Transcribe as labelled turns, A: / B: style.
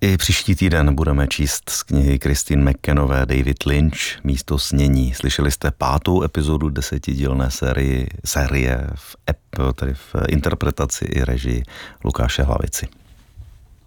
A: I příští týden budeme číst z knihy Christine McKennové David Lynch Místo snění. Slyšeli jste 5. epizodu 10dílné série v interpretaci i režii Lukáše Hlavici.